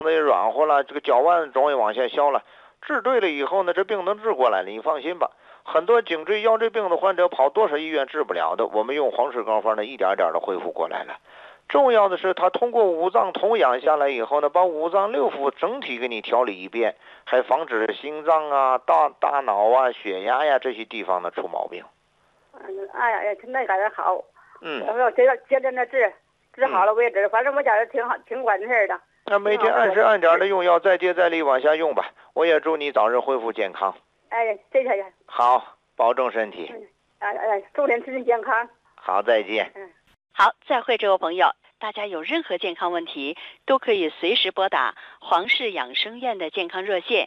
也软和了，这个脚腕容易往下消了。治对了以后呢，这病能治过来了，你放心吧。很多颈椎腰椎病的患者跑多少医院治不了的，我们用黄氏膏方呢，一点点的恢复过来了。重要的是，他通过五脏同养下来以后呢，把五脏六腑整体给你调理一遍，还防止心脏啊、大脑啊、血压呀这些地方呢出毛病。 哎呀，那感觉好。 我要接着那治好了为止，反正我觉得挺管事的。 那每天按时按点的用药，再接再厉往下用吧。我也祝你早日恢复健康。 哎，谢谢。 好，保重身体。 祝您身体健康。 好，再见。 好，再会，这位朋友。大家有任何健康问题，都可以随时拨打黄氏养生院的健康热线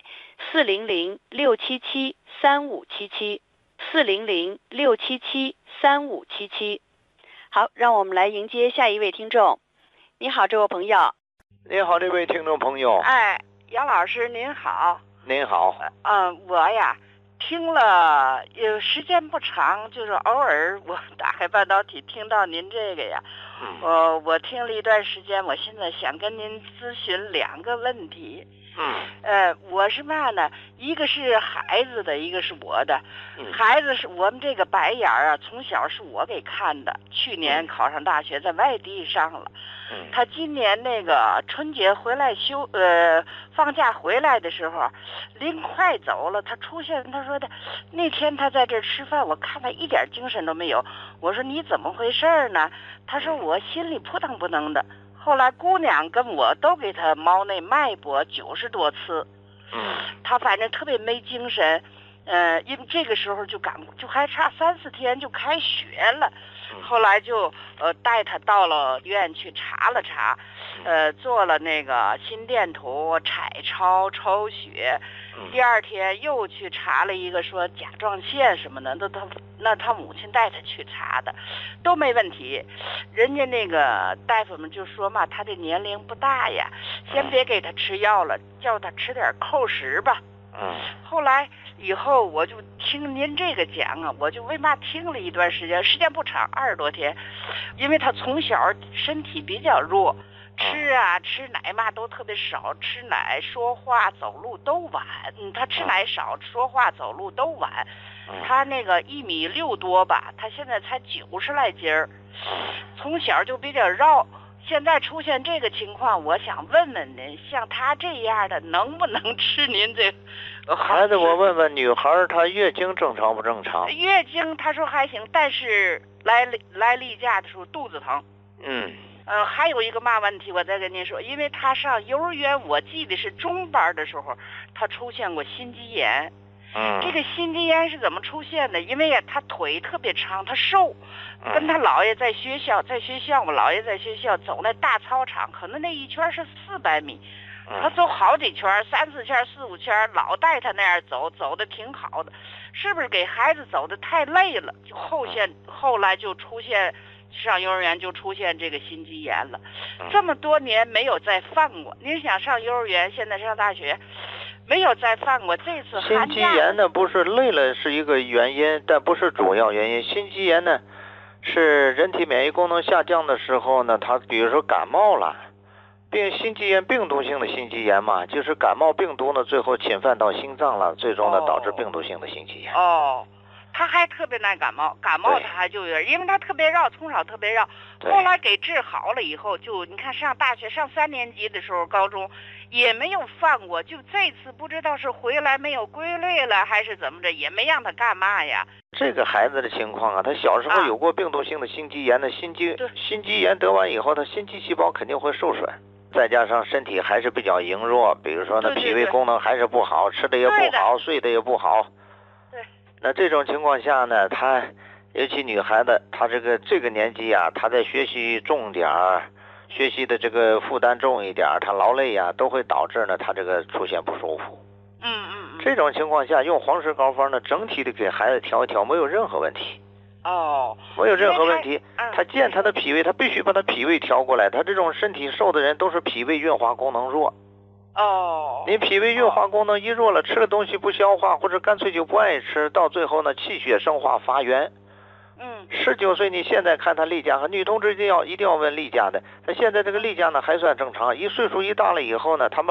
400-677-3577，400-677-3577。好，让我们来迎接下一位听众。你好，这位朋友。 你好，这位听众朋友。 哎，杨老师您好。 您好。 我呀听了时间不长，就是偶尔我打开半导体听到您这个呀。我听了一段时间，我现在想跟您咨询2个问题。我是嘛呢？一个是孩子的，一个是我的。孩子是我们这个白眼啊，从小是我给看的。去年考上大学，在外地上了。他今年那个春节回来放假回来的时候，临快走了，他出现，他说的那天他在这吃饭，我看他一点精神都没有。我说你怎么回事呢？他说我心里扑腾扑腾的。后来姑娘跟我都给他猫那脉搏90多次，他反正特别没精神，因为这个时候就还差3、4天就开学了，后来就带他到了医院去查了查，做了那个心电图、彩超、抽血，第2天又去查了一个说甲状腺什么的，那他母亲带他去查的，都没问题。人家那个大夫们就说嘛，他这年龄不大呀，先别给他吃药了，叫他吃点扣食吧。后来以后我就听您这个讲啊，我就为嘛听了一段时间不长，20多天，因为他从小身体比较弱。吃奶嘛都特别少，吃奶说话走路都晚，他吃奶少，说话走路都晚。他那个1.6米多吧，他现在才90来斤儿，从小就比较绕。现在出现这个情况，我想问问您，像他这样的能不能吃您这孩子？我问问女孩，她月经正常不正常？ 月经他说还行，但是来例假的时候肚子疼。还有一个嘛问题，我再跟您说，因为他上幼儿园，我记得是中班的时候，他出现过心肌炎。这个心肌炎是怎么出现的？因为呀，他腿特别长，他瘦，跟他姥爷在学校，我姥爷在学校走那大操场，可能那一圈是400米，他走好几圈，3、4圈、4、5圈，老带他那样走，走的挺好的，是不是给孩子走的太累了？就后来就出现。上幼儿园就出现这个心肌炎了，这么多年没有再犯过。您想上幼儿园，现在上大学，没有再犯过。这次寒假心肌炎呢，不是累了是一个原因，但不是主要原因。心肌炎呢，是人体免疫功能下降的时候呢，他比如说感冒了，心肌炎病毒性的心肌炎嘛，就是感冒病毒呢最后侵犯到心脏了，最终呢导致病毒性的心肌炎。 他还特别耐感冒他还就有点，因为他特别绕，从小特别绕，后来给治好了以后，就你看上大学上3年级的时候，高中也没有犯过，就这次不知道是回来没有归类了还是怎么着，也没让他干嘛呀。 这个孩子的情况啊，他小时候有过病毒性的心肌炎的心肌炎得完以后，他心肌细胞肯定会受损，再加上身体还是比较羸弱，比如说呢脾胃功能还是不好，吃的也不好，睡的也不好。那这种情况下呢，她尤其女孩子，她这个年纪啊，她在学习重点儿，学习的这个负担重一点，她劳累呀，都会导致呢她这个出现不舒服。这种情况下，用黄氏膏方呢，整体的给孩子调一调，没有任何问题。没有任何问题。他见他的脾胃，他必须把他脾胃调过来。他这种身体瘦的人都是脾胃运化功能弱。你脾胃运化功能一弱了，吃的东西不消化，或者干脆就不爱吃，到最后呢气血生化发源。19岁，你现在看他例假，女同志一定要问例假的。他现在这个例假呢还算正常，岁数一大了以后呢，他